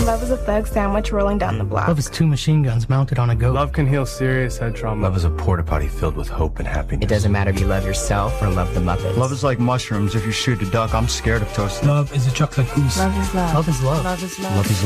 Love is a thug sandwich rolling down the block. Love is 2 machine guns mounted on a goat. Love can heal serious head trauma. Love is a porta potty filled with hope and happiness. It doesn't matter if you love yourself or love the Muppets. Love is like mushrooms. If you shoot a duck, I'm scared of toast. Love is a chocolate goose. Love is love. Love is love. Love is love. Love is